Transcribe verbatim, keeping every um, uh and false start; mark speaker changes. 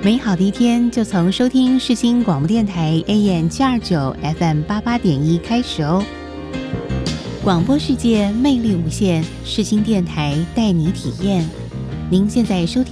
Speaker 1: 美好的一天就从收听世新广播电台 A M 七二九 F M 八八点一开始哦。广播世界魅力无限，世新电台带你体验。您现在收听